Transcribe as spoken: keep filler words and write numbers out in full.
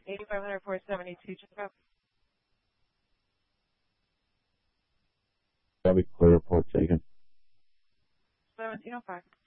eighty-five hundred, four seventy-two, check out. That'll be clear report taken. seventeen oh five.